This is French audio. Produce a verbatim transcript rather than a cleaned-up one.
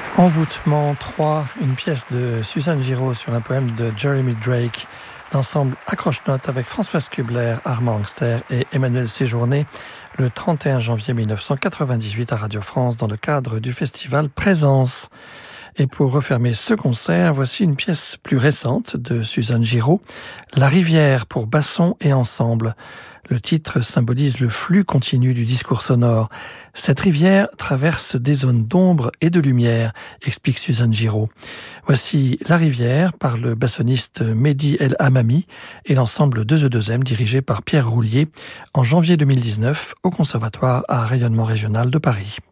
Envoûtement trois, une pièce de Suzanne Giraud sur un poème de Jeremy Drake. L'ensemble Accroche-Notes avec Françoise Kubler, Armand Angster et Emmanuel Séjourné le trente et un janvier mille neuf cent quatre-vingt-dix-huit à Radio France dans le cadre du festival Présence. Et pour refermer ce concert, voici une pièce plus récente de Suzanne Giraud, La rivière pour basson et ensemble. Le titre symbolise le flux continu du discours sonore. Cette rivière traverse des zones d'ombre et de lumière, explique Suzanne Giraud. Voici La rivière par le bassoniste Mehdi El Hamami et l'ensemble deux E deux M dirigé par Pierre Roulier en janvier deux mille dix-neuf au Conservatoire à rayonnement régional de Paris.